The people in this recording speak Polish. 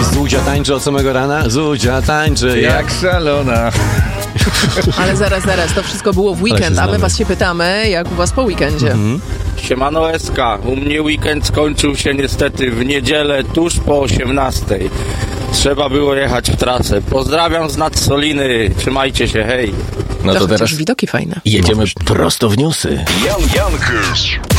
Zuzia tańczy od samego rana. Zuzia tańczy Jak szalona. Ale zaraz, to wszystko było w weekend, a my was się pytamy, jak u was po weekendzie. Siemano SK, u mnie weekend skończył się niestety w niedzielę tuż po 18:00. Trzeba było jechać w trasę. Pozdrawiam z Nadsoliny, trzymajcie się, hej. No to teraz widoki fajne. jedziemy prosto w newsy. Jan Jankers.